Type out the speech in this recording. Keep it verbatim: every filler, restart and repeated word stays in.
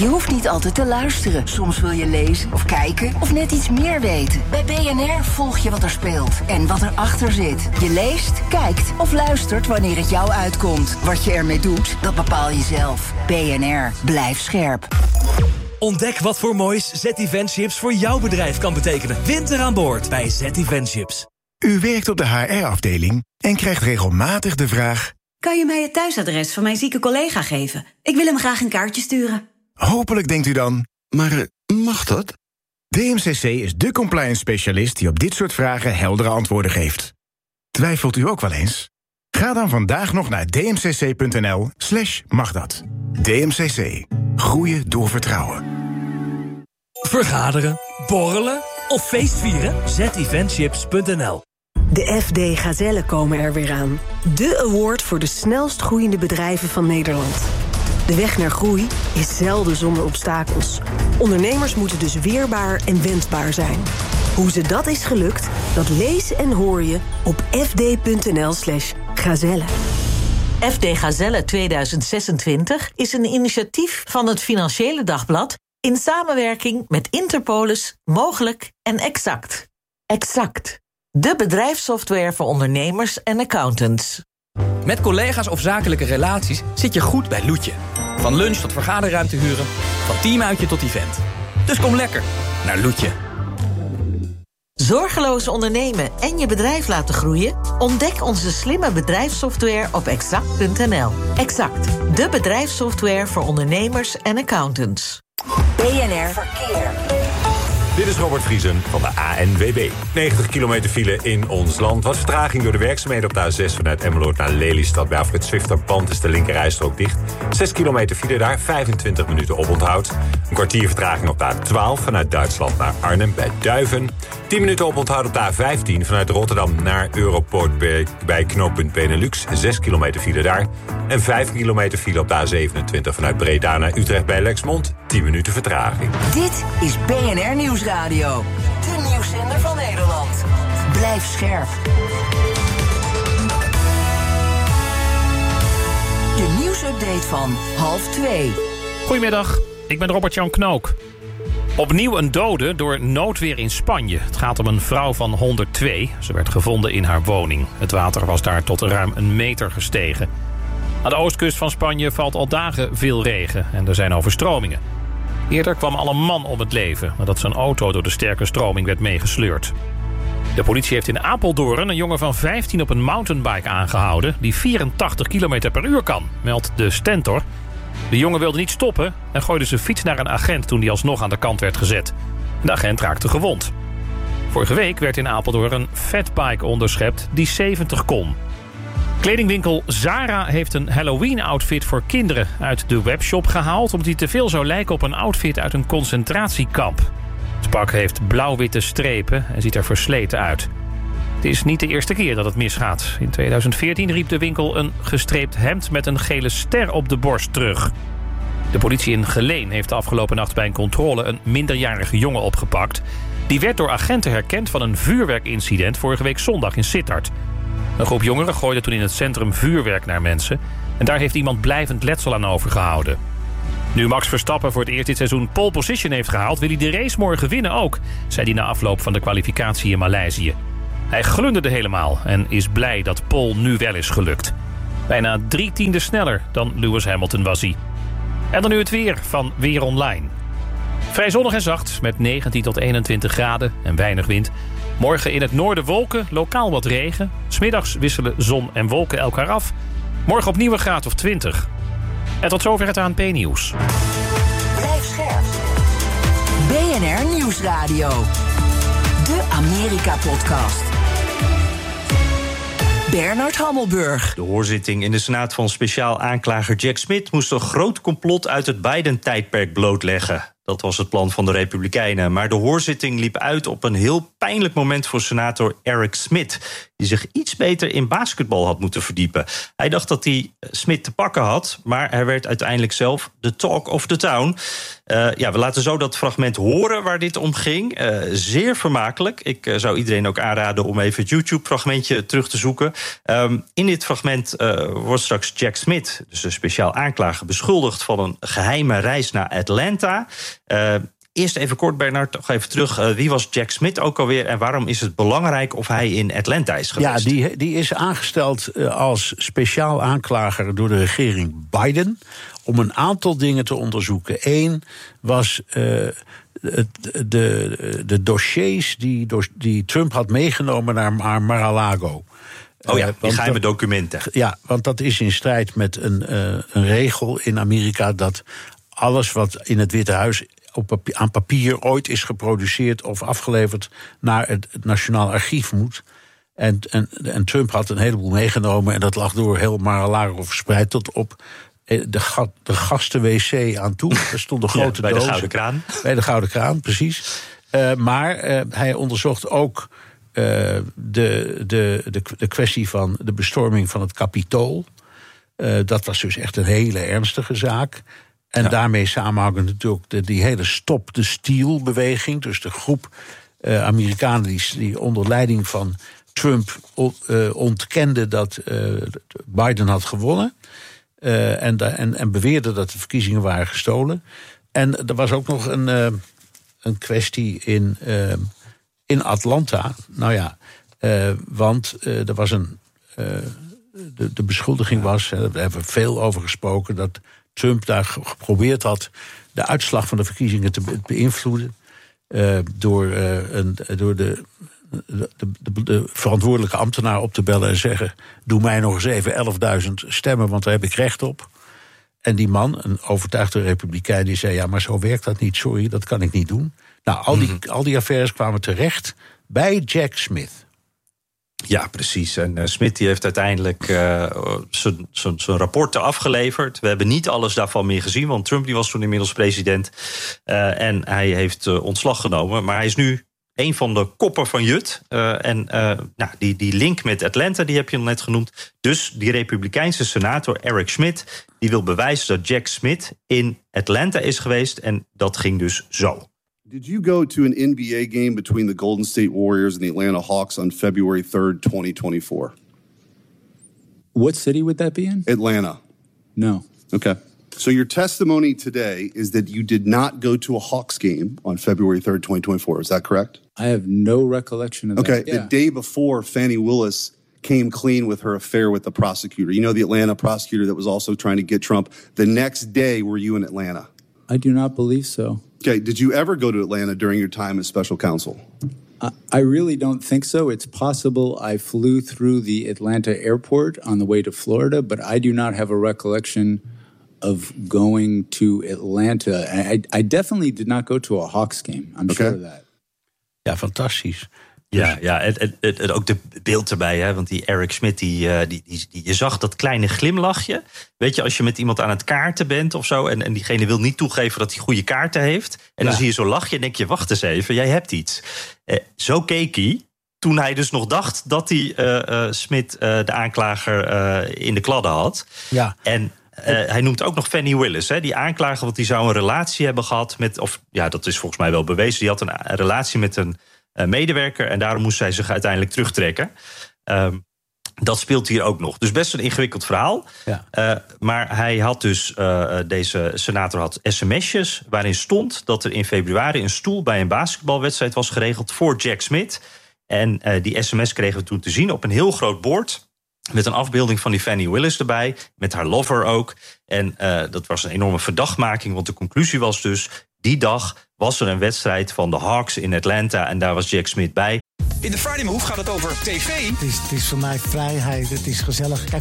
Je hoeft niet altijd te luisteren. Soms wil je lezen of kijken of net iets meer weten. Bij B N R volg je wat er speelt en wat erachter zit. Je leest, kijkt of luistert wanneer het jou uitkomt. Wat je ermee doet, dat bepaal je zelf. B N R, blijf scherp. Ontdek wat voor moois Z-Event-chips voor jouw bedrijf kan betekenen. Winter aan boord bij Z-Event-chips. U werkt op de H R-afdeling en krijgt regelmatig de vraag: kan je mij het thuisadres van mijn zieke collega geven? Ik wil hem graag een kaartje sturen. Hopelijk denkt u dan: maar uh, mag dat? D M C C is de compliance specialist die op dit soort vragen heldere antwoorden geeft. Twijfelt u ook wel eens? Ga dan vandaag nog naar dmcc.nl slash magdat. D M C C. Groeien door vertrouwen. Vergaderen, borrelen of feestvieren? Z event chips punt n l. De F D Gazellen komen er weer aan. De award voor de snelst groeiende bedrijven van Nederland. De weg naar groei is zelden zonder obstakels. Ondernemers moeten dus weerbaar en wendbaar zijn. Hoe ze dat is gelukt, dat lees en hoor je op fd.nl slash gazelle. F D Gazelle tweeduizend zesentwintig is een initiatief van het Financiële Dagblad in samenwerking met Interpolis, Mogelijk en Exact. Exact, de bedrijfssoftware voor ondernemers en accountants. Met collega's of zakelijke relaties zit je goed bij Loetje. Van lunch tot vergaderruimte huren, van teamuitje tot event. Dus kom lekker naar Loetje. Zorgeloos ondernemen en je bedrijf laten groeien? Ontdek onze slimme bedrijfssoftware op exact punt n l. Exact, de bedrijfssoftware voor ondernemers en accountants. B N R Verkeer. Dit is Robert Vriesen van de A N W B. negentig kilometer file in ons land. Wat vertraging door de werkzaamheden op de A zes vanuit Emmeloord naar Lelystad. Bij afrit Zwifterband is de linkerrijstrook dicht. zes kilometer file daar, vijfentwintig minuten oponthoud. Een kwartier vertraging op de A twaalf vanuit Duitsland naar Arnhem bij Duiven. tien minuten oponthoud op de A vijftien vanuit Rotterdam naar Europoort bij, bij knooppunt Benelux. zes kilometer file daar. En vijf kilometer file op de A zevenentwintig vanuit Breda naar Utrecht bij Lexmond. tien minuten vertraging. Dit is B N R Nieuwsradio. De nieuwszender van Nederland. Blijf scherp. De nieuwsupdate van half twee. Goedemiddag, ik ben Robert-Jan Knook. Opnieuw een dode door noodweer in Spanje. Het gaat om een vrouw van honderdtwee. Ze werd gevonden in haar woning. Het water was daar tot ruim een meter gestegen. Aan de oostkust van Spanje valt al dagen veel regen en er zijn overstromingen. Eerder kwam al een man om het leven, nadat zijn auto door de sterke stroming werd meegesleurd. De politie heeft in Apeldoorn een jongen van vijftien op een mountainbike aangehouden die vierentachtig kilometer per uur kan, meldt de Stentor. De jongen wilde niet stoppen en gooide zijn fiets naar een agent toen die alsnog aan de kant werd gezet. De agent raakte gewond. Vorige week werd in Apeldoorn een fatbike onderschept die zeventig kon. Kledingwinkel Zara heeft een Halloween-outfit voor kinderen uit de webshop gehaald, omdat die te veel zou lijken op een outfit uit een concentratiekamp. Het pak heeft blauw-witte strepen en ziet er versleten uit. Het is niet de eerste keer dat het misgaat. In tweeduizend veertien riep de winkel een gestreept hemd met een gele ster op de borst terug. De politie in Geleen heeft de afgelopen nacht bij een controle een minderjarige jongen opgepakt. Die werd door agenten herkend van een vuurwerkincident vorige week zondag in Sittard. Een groep jongeren gooide toen in het centrum vuurwerk naar mensen. En daar heeft iemand blijvend letsel aan overgehouden. Nu Max Verstappen voor het eerst dit seizoen pole position heeft gehaald, wil hij de race morgen winnen ook, zei hij na afloop van de kwalificatie in Maleisië. Hij glunderde helemaal en is blij dat pole nu wel is gelukt. Bijna drie tiende sneller dan Lewis Hamilton was hij. En dan nu het weer van Weer Online. Vrij zonnig en zacht met negentien tot eenentwintig graden en weinig wind. Morgen in het noorden wolken, lokaal wat regen. 'S Middags wisselen zon en wolken elkaar af. Morgen opnieuw een graad of twintig. En tot zover het A N P-nieuws. Blijf scherp. B N R Nieuwsradio. De Amerika-podcast. Bernard Hammelburg. De hoorzitting in de Senaat van speciaal aanklager Jack Smith moest een groot complot uit het Biden-tijdperk blootleggen. Dat was het plan van de Republikeinen. Maar de hoorzitting liep uit op een heel pijnlijk moment voor senator Eric Smith. die zich iets beter in basketbal had moeten verdiepen. Hij dacht dat hij Smit te pakken had, maar hij werd uiteindelijk zelf de talk of the town. Uh, ja, we laten zo dat fragment horen waar dit om ging. Uh, zeer vermakelijk. Ik uh, zou iedereen ook aanraden om even het YouTube-fragmentje terug te zoeken. Um, in dit fragment uh, wordt straks Jack Smith, dus de speciaal aanklager, beschuldigd van een geheime reis naar Atlanta. Uh, Eerst even kort, Bernard, nog even terug. Uh, wie was Jack Smith ook alweer en waarom is het belangrijk of hij in Atlanta is geweest? Ja, die, die is aangesteld uh, als speciaal aanklager door de regering Biden om een aantal dingen te onderzoeken. Eén was uh, de, de, de dossiers die, die Trump had meegenomen naar Mar-a-Lago. Oh ja, die geheime documenten. Ja, want dat is in strijd met een, uh, een regel in Amerika dat alles wat in het Witte Huis op papier, aan papier ooit is geproduceerd of afgeleverd naar het, het Nationaal Archief moet. En, en, en Trump had een heleboel meegenomen en dat lag door heel Mar-a-Lago verspreid tot op de, ga, de gasten-wc aan toe. Er stond een grote ja, bij doos. de Gouden Kraan. Bij de Gouden Kraan, precies. Uh, maar uh, hij onderzocht ook uh, de, de, de, de kwestie van de bestorming van het Capitool. Uh, dat was dus echt een hele ernstige zaak. En ja. daarmee samenhangend natuurlijk de, die hele Stop the Steal-beweging. Dus de groep uh, Amerikanen die, die onder leiding van Trump uh, ontkende dat uh, Biden had gewonnen. Uh, en, en, en beweerde dat de verkiezingen waren gestolen. En er was ook nog een, uh, een kwestie in, uh, in Atlanta. Nou ja, uh, want uh, er was een... Uh, de, de beschuldiging was, daar hebben we veel over gesproken, dat Trump daar geprobeerd had de uitslag van de verkiezingen te beïnvloeden. Uh, door, uh, een, door de, de, de, de verantwoordelijke ambtenaar op te bellen en zeggen: doe mij nog eens even elfduizend stemmen, want daar heb ik recht op. En die man, een overtuigde republikein, die zei: ja, maar zo werkt dat niet, sorry, dat kan ik niet doen. Nou, al die, mm-hmm. al die affaires kwamen terecht bij Jack Smith. Ja, precies. En uh, Smith die heeft uiteindelijk uh, zijn rapporten afgeleverd. We hebben niet alles daarvan meer gezien, want Trump die was toen inmiddels president. Uh, en hij heeft uh, ontslag genomen. Maar hij is nu een van de koppen van Jut. Uh, en uh, nou, die, die link met Atlanta, die heb je al net genoemd. Dus die republikeinse senator Eric Schmidt, die wil bewijzen dat Jack Smith in Atlanta is geweest. En dat ging dus zo. Did you go to an N B A game between the Golden State Warriors and the Atlanta Hawks on February third, twenty twenty-four? What city would that be in? Atlanta. No. Okay. So your testimony today is that you did not go to a Hawks game on February third, twenty twenty-four. Is that correct? I have no recollection of okay. that. Okay. Yeah. The day before, Fani Willis came clean with her affair with the prosecutor. You know, the Atlanta prosecutor that was also trying to get Trump. The next day, were you in Atlanta? I do not believe so. Okay, did you ever go to Atlanta during your time as special counsel? Uh, I really don't think so. It's possible I flew through the Atlanta airport on the way to Florida, but I do not have a recollection of going to Atlanta. I, I definitely did not go to a Hawks game. I'm okay. sure of that. Ja, fantastisch. Ja, ja het, het, het, het, ook de beeld erbij, hè, want die Eric Schmidt, die, die, die, die, je zag dat kleine glimlachje. Weet je, als je met iemand aan het kaarten bent of zo, en, en diegene wil niet toegeven dat hij goede kaarten heeft. En ja. dan zie je zo'n lachje en denk je, wacht eens even, jij hebt iets. Eh, zo keek hij toen hij dus nog dacht dat hij uh, uh, Smith, uh, de aanklager, uh, in de kladden had. Ja. En Uh, hij noemt ook nog Fani Willis, hè, die aanklager, want die zou een relatie hebben gehad met, of ja, dat is volgens mij wel bewezen. Die had een, een relatie met een uh, medewerker en daarom moest zij zich uiteindelijk terugtrekken. Um, dat speelt hier ook nog. Dus best een ingewikkeld verhaal. Ja. Uh, maar hij had dus, uh, deze senator had sms'jes waarin stond dat er in februari een stoel bij een basketbalwedstrijd was geregeld voor Jack Smith. En uh, die sms kregen we toen te zien op een heel groot bord. Met een afbeelding van die Fani Willis erbij. Met haar lover ook. En uh, dat was een enorme verdachtmaking. Want de conclusie was dus, die dag was er een wedstrijd van de Hawks in Atlanta. En daar was Jack Smith bij. In de Friday Move gaat het over tv. Het is, het is voor mij vrijheid, het is gezellig. Kijk,